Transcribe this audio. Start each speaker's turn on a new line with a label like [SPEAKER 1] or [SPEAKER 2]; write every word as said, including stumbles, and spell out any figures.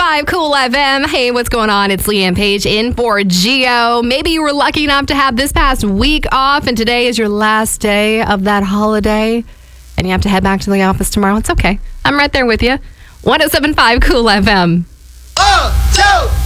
[SPEAKER 1] five Cool F M. Hey, what's going on? It's Leanne Page in for Geo. Maybe you were lucky enough to have this past week off, and today is your last day of that holiday, and you have to head back to the office tomorrow. It's okay. I'm right there with you. one oh seven point five Cool F M.
[SPEAKER 2] Oh, two.